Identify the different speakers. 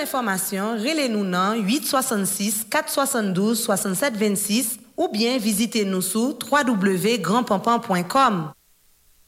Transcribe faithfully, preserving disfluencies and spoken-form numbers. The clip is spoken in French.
Speaker 1: d'informations, relez-nous dans huit soixante-six quatre soixante-douze soixante-sept vingt-six ou bien visitez-nous sur w w w point grand pampan point com.